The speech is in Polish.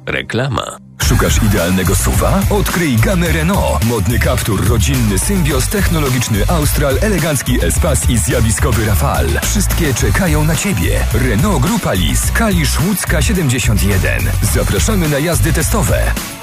Reklama. Szukasz idealnego SUV-a? Odkryj gamę Renault. Modny Captur, rodzinny Symbios, technologiczny Austral, elegancki Espace i zjawiskowy Rafale. Wszystkie czekają na Ciebie. Renault Grupa Lis, Kalisz Łódzka 71. Zapraszamy na jazdy testowe.